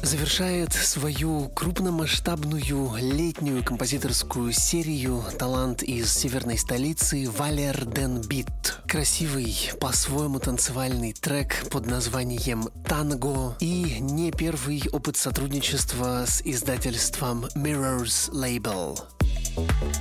Завершает свою крупномасштабную летнюю композиторскую серию талант из северной столицы Валер Ден Бит. Красивый, по-своему танцевальный трек под названием «Танго» и не первый опыт сотрудничества с издательством Mirrors Label.